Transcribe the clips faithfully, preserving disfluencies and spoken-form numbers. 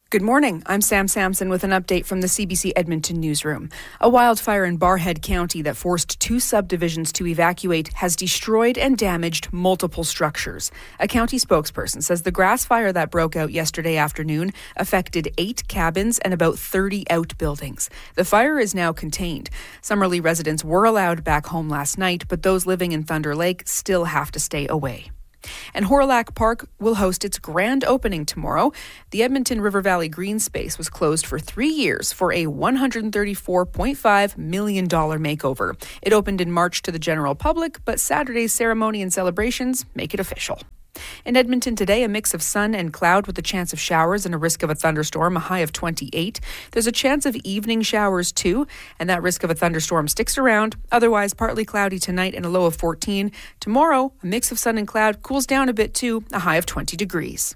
Good morning. I'm Sam Sampson with an update from the C B C Edmonton newsroom. A wildfire in Barrhead County that forced two subdivisions to evacuate has destroyed and damaged multiple structures. A county spokesperson says the grass fire that broke out yesterday afternoon affected eight cabins and about thirty outbuildings. The fire is now contained. Summerlee residents were allowed back home last night, but those living in Thunder Lake still have to stay away. And Hawrelak Park will host its grand opening tomorrow. The Edmonton River Valley Green Space was closed for three years for a one hundred thirty-four point five million dollars makeover. It opened in March to the general public, but Saturday's ceremony and celebrations make it official. In Edmonton today, a mix of sun and cloud with a chance of showers and a risk of a thunderstorm, a high of twenty-eight. There's a chance of evening showers too, and that risk of a thunderstorm sticks around. Otherwise, partly cloudy tonight and a low of fourteen. Tomorrow, a mix of sun and cloud cools down a bit too, a high of twenty degrees.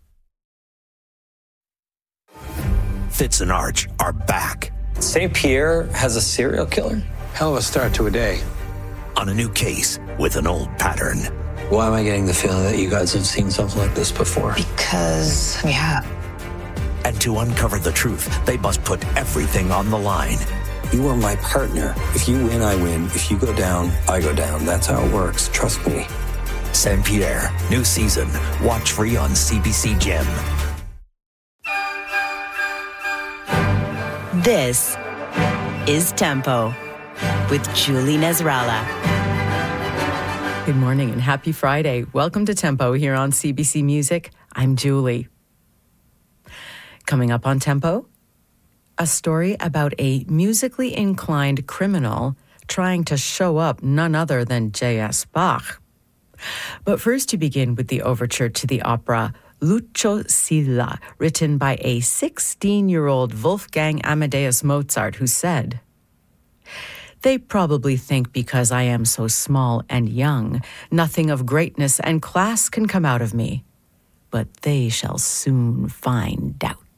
Fitz and Arch are back. Saint Pierre has a serial killer? Hell of a start to a day. On a new case with an old pattern. Why am I getting the feeling that you guys have seen something like this before? Because we have. And to uncover the truth, they must put everything on the line. You are my partner. If you win, I win. If you go down, I go down. That's how it works. Trust me. Saint Pierre, new season. Watch free on C B C Gem. This is Tempo with Julie Nasrallah. Good morning and happy Friday. Welcome to Tempo here on C B C Music. I'm Julie. Coming up on Tempo, a story about a musically inclined criminal trying to show up none other than J S Bach. But first, to begin with the overture to the opera Lucio Silla, written by a sixteen-year-old Wolfgang Amadeus Mozart, who said, "They probably think because I am so small and young, nothing of greatness and class can come out of me. But they shall soon find out."